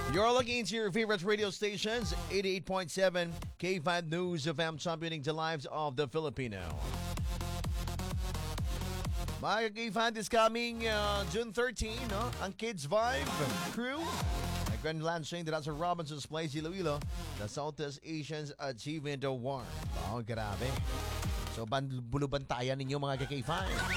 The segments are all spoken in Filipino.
You're looking into your favorite radio stations, 88.7 K5 News FM, championing the lives of the Filipino. Mga K5 is coming June 13, no? Ang Kids Vibe crew. Grand launching dito sa Robinson's Place, Iloilo, the Southeast Asians Achievement Award. Oh, grabe. So, bulubantayan ninyo mga K5.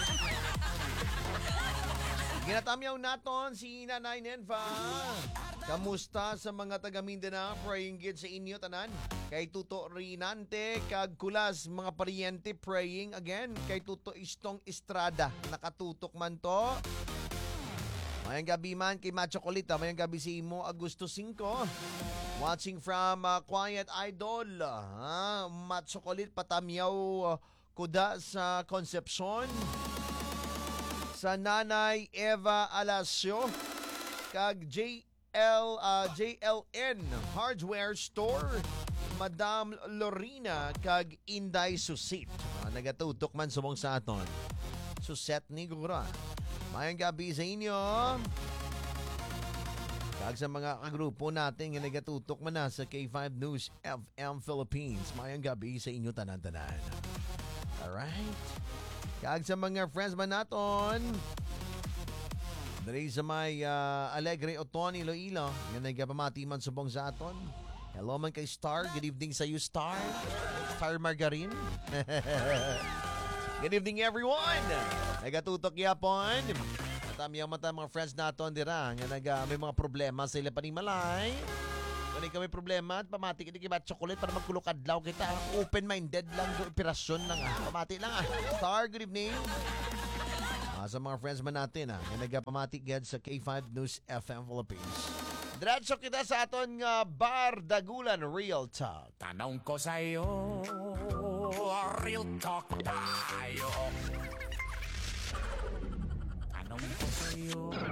Ginatamyaw naton si Nanay Nenfa. Kamusta sa mga taga Mindanao? Praying gid sa inyo tanan. Kay Tuto Rinante, kag kulas mga paryente praying again. Kay Tuto Istong Estrada, nakatutok man to. Mayang gabi man kay Macho Colita, mayang gabi si Imo Augusto 5. Watching from Quiet Idol. Macho Colit patamyaw kuda sa Concepcion. Sa Nanay Eva Alasio kag JLN Hardware Store, Madam Lorena kag Inday Susit. Nagatutok man sumong sa aton. Suset ni Gura. Mayang gabi sa inyo. Kag sa mga kagrupo natin nga nagatutok man na sa K5 News FM Philippines. Mayang gabi sa inyo tanan-tanan. Alright. Kag sa mga friends man naton, dari sa may Alegre Oton, Iloilo, nga nagpamati man subong sa aton. Hello man kay Star. Good evening sa you, Star. Star Margarine. Good evening, everyone. Nagatutok yapon. At amiyang mata mga friends naton dira nga may mga problema sa ila panimalay. Kung ikaw may problema at pamati kita kibat chocolate para magkulukadlaw kita. Open-minded lang do operasyon lang Pamati lang Star, good evening. Sa mga friends man natin nga nagpamati gad sa K5 News FM Philippines. Diretso kita sa aton nga Bar Dagulan Real Talk. Tanong ko sa'yo, real talk tayo.